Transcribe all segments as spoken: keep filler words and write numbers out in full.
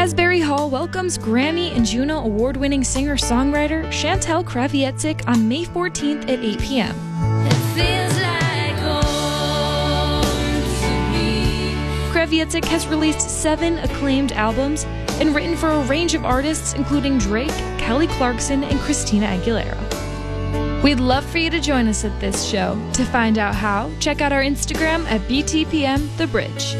Asbury Hall welcomes Grammy and Juno award-winning singer-songwriter Chantel Kreviazuk on May fourteenth at eight p.m. Kreviazuk has released seven acclaimed albums and written for a range of artists including Drake, Kelly Clarkson, and Christina Aguilera. We'd love for you to join us at this show. To find out how, check out our Instagram at B T P M The Bridge.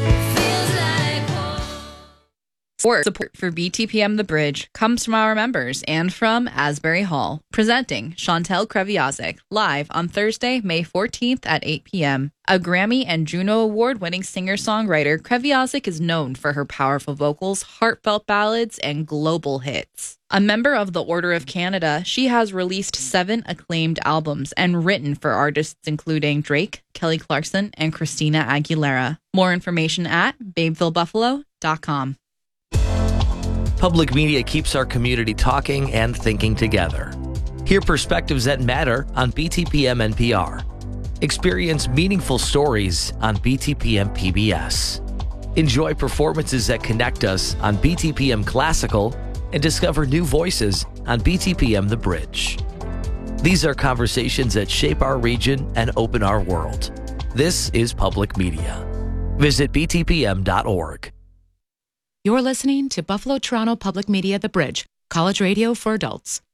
Support for B T P M The Bridge comes from our members and from Asbury Hall, presenting Chantel Kreviazuk live on Thursday, May fourteenth at eight p.m. A Grammy and Juno Award-winning singer-songwriter, Kreviazuk is known for her powerful vocals, heartfelt ballads, and global hits. A member of the Order of Canada, she has released seven acclaimed albums and written for artists including Drake, Kelly Clarkson, and Christina Aguilera. More information at babeville buffalo dot com. Public media keeps our community talking and thinking together. Hear perspectives that matter on B T P M N P R. Experience meaningful stories on B T P M P B S. Enjoy performances that connect us on B T P M Classical and discover new voices on B T P M The Bridge. These are conversations that shape our region and open our world. This is public media. Visit B T P M dot org. You're listening to Buffalo Toronto Public Media The Bridge, college radio for adults.